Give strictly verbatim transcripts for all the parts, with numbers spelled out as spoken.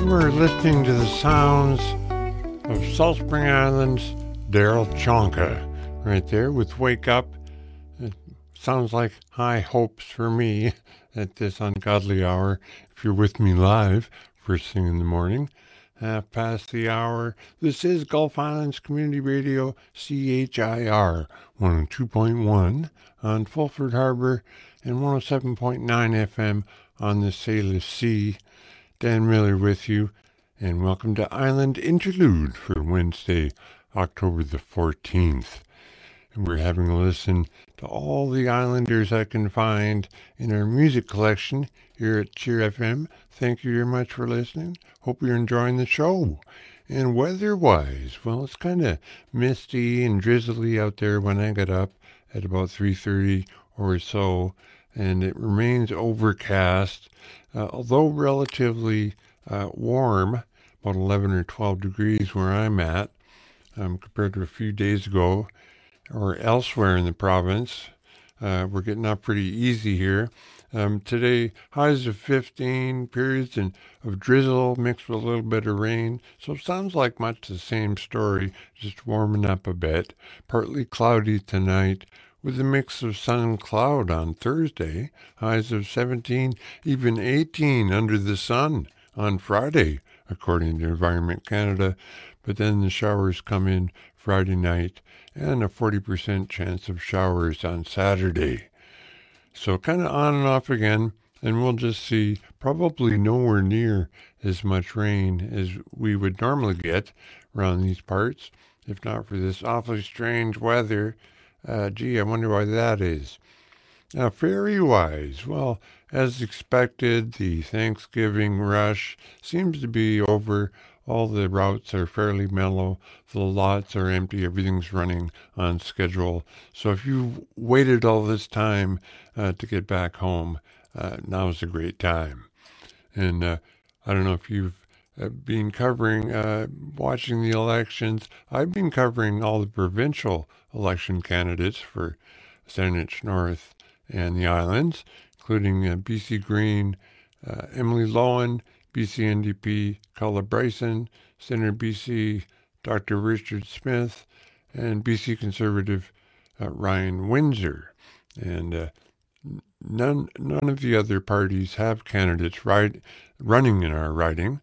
we're listening to the sounds of Salt Spring Island's Daryl Chonka right there with Wake Up. It sounds like high hopes for me at this ungodly hour. If you're with me live, first thing in the morning, half past the hour. This is Gulf Islands Community Radio, C H I R one oh two point one on Fulford Harbor and one oh seven point nine F M on the Salish Sea. Dan Miller with you, and welcome to Island Interlude for Wednesday, October the fourteenth. And we're having a listen to all the Islanders I can find in our music collection here at Cheer F M. Thank you very much for listening. Hope you're enjoying the show. And weather-wise, well, it's kind of misty and drizzly out there when I got up at about three thirty or so, and it remains overcast. Uh, although relatively uh, warm, about eleven or twelve degrees where I'm at, um, compared to a few days ago or elsewhere in the province. Uh, we're getting up pretty easy here. Um, today, highs of fifteen, periods in, of drizzle mixed with a little bit of rain. So it sounds like much the same story, just warming up a bit. Partly cloudy tonight, with a mix of sun and cloud on Thursday, highs of seventeen, even eighteen under the sun on Friday, according to Environment Canada. But then the showers come in Friday night, and a forty percent chance of showers on Saturday. So kind of on and off again, and we'll just see probably nowhere near as much rain as we would normally get around these parts, if not for this awfully strange weather. Uh, gee, I wonder why that is. Now, ferry-wise, well, as expected, the Thanksgiving rush seems to be over. All the routes are fairly mellow. The lots are empty. Everything's running on schedule. So if you've waited all this time uh, to get back home, uh, now's a great time. And uh, I don't know if you've uh, been covering, uh, watching the elections. I've been covering all the provincial election candidates for Saanich North and the islands, including uh, B C Green, uh, Emily Lowen, B C N D P, Carla Bryson, Senator B C, Doctor Richard Smith, and B C Conservative uh, Ryan Windsor. And uh, none none of the other parties have candidates ride, running in our riding.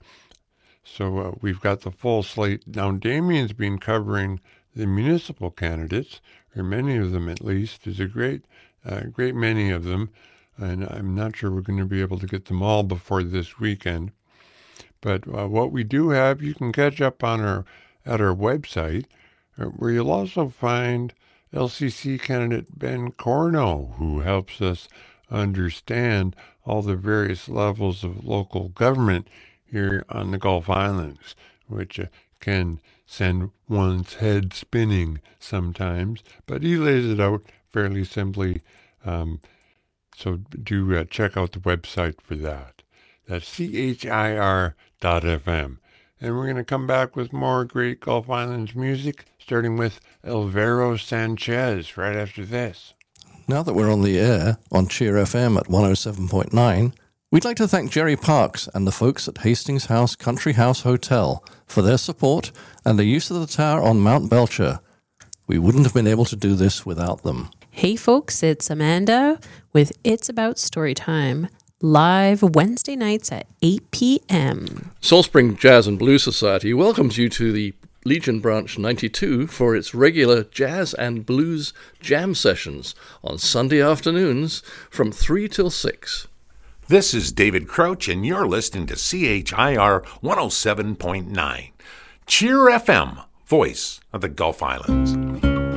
So uh, we've got the full slate. Now, Damien's been covering the municipal candidates, or many of them at least. There's a great, uh, great many of them, and I'm not sure we're going to be able to get them all before this weekend. But uh, what we do have, you can catch up on our at our website, uh, where you'll also find L C C candidate Ben Corno, who helps us understand all the various levels of local government here on the Gulf Islands, which uh, can send one's head spinning sometimes, but he lays it out fairly simply. Um, so do uh, check out the website for that. That's C H I R dot F M. And we're going to come back with more great Gulf Islands music, starting with Alvaro Sanchez right after this. Now that we're on the air on Cheer F M at one oh seven point nine, we'd like to thank Jerry Parks and the folks at Hastings House Country House Hotel for their support and the use of the tower on Mount Belcher. We wouldn't have been able to do this without them. Hey folks, it's Amanda with It's About Storytime, live Wednesday nights at eight p.m. Salt Spring Jazz and Blues Society welcomes you to the Legion Branch ninety-two for its regular jazz and blues jam sessions on Sunday afternoons from three till six. This is David Crouch, and you're listening to C H I R one oh seven point nine. Cheer F M, voice of the Gulf Islands.